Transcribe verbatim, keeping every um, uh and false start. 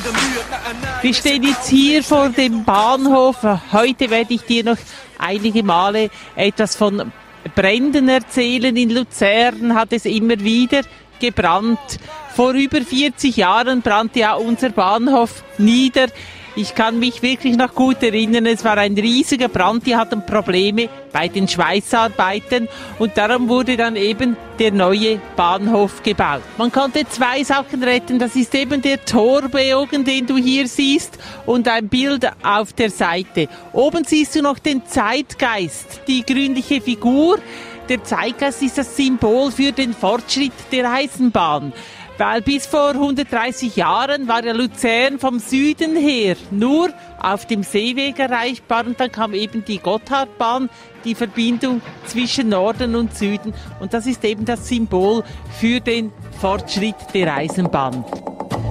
Wir stehen jetzt hier vor dem Bahnhof. Heute werde ich dir noch einige Male etwas von Bränden erzählen. In Luzern hat es immer wieder gebrannt. Vor über vierzig Jahren brannte ja unser Bahnhof nieder. Ich kann mich wirklich noch gut erinnern, es war ein riesiger Brand, die hatten Probleme bei den Schweißarbeiten und darum wurde dann eben der neue Bahnhof gebaut. Man konnte zwei Sachen retten, das ist eben der Torbogen, den du hier siehst und ein Bild auf der Seite. Oben siehst du noch den Zeitgeist, die grünliche Figur. Der Zeitgeist ist das Symbol für den Fortschritt der Eisenbahn. Weil bis vor hundertdreißig Jahren war ja Luzern vom Süden her nur auf dem Seeweg erreichbar und dann kam eben die Gotthardbahn, die Verbindung zwischen Norden und Süden und das ist eben das Symbol für den Fortschritt der Eisenbahn.